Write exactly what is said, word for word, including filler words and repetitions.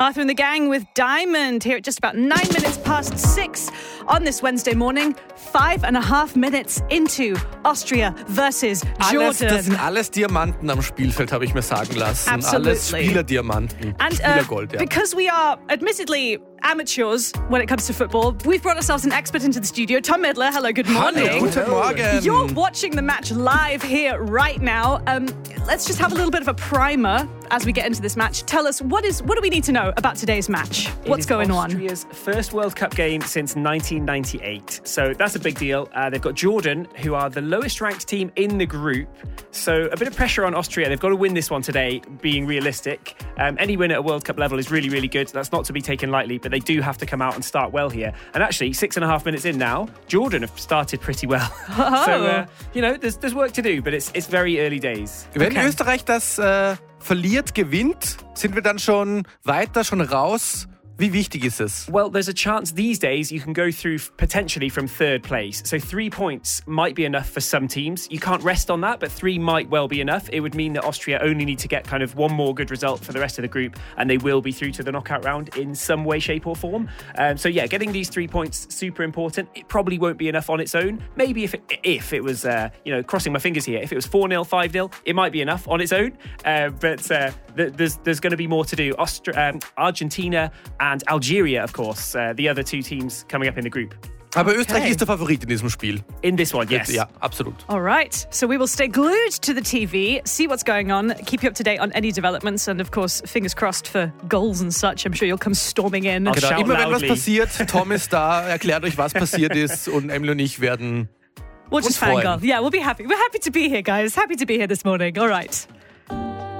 Arthur and the gang with Diamond here at just about nine minutes past six on this Wednesday morning. Five and a half minutes into Austria versus Jordan. Alles, das sind alles Diamanten am Spielfeld, habe ich mir sagen lassen. Absolutely. Alles Spielerdiamanten. And Spielergold, uh, ja. because we are admittedly amateurs when it comes to football, we've brought ourselves an expert into the studio. Tom Midler, hello, good morning. Hallo, guten Morgen. You're watching the match live here right now. Um, let's just have a little bit of a primer as we get into this match. Tell us, what is what do we need to know about today's match? What's going on? Austria's first World Cup game since nineteen ninety-eight. So that's a big deal. Uh, they've got Jordan, who are the lowest ranked team in the group. So a bit of pressure on Austria. They've got to win this one today, being realistic. Um, any win at a World Cup level is really, really good. That's not to be taken lightly, but they do have to come out and start well here. And actually, six and a half minutes in now, Jordan have started pretty well. Oh. So, uh, you know, there's, there's work to do, but it's, it's very early days. Wenn Okay. Österreich das äh, verliert, gewinnt, sind wir dann schon weiter, schon raus? Wie wichtig ist es? Well, there's a chance these days you can go through f- potentially from third place. So three points might be enough for some teams. You can't rest on that, but three might well be enough. It would mean that Austria only need to get kind of one more good result for the rest of the group, and they will be through to the knockout round in some way, shape or form. Um, so yeah, getting these three points, super important. It probably won't be enough on its own. Maybe if it, if it was, uh, you know, crossing my fingers here, if it was four nil, five nil, it might be enough on its own. Uh, but uh, th- there's, there's going to be more to do. Austri- um, Argentina and Algeria, of course, uh, the other two teams coming up in the group. Aber Österreich Okay. ist der Favorit in diesem Spiel. In this one, yes. Ja, absolut. All right, so we will stay glued to the T V, see what's going on, keep you up to date on any developments, and of course, fingers crossed for goals and such. I'm sure you'll come storming in. I'll Genau. shout Immer wenn was loudly. passiert, Tom ist da, erklärt euch, was passiert ist und Emily und ich werden We'll just uns freuen. fangirl. Yeah, we'll be happy. We're happy to be here, guys. Happy to be here this morning. All right.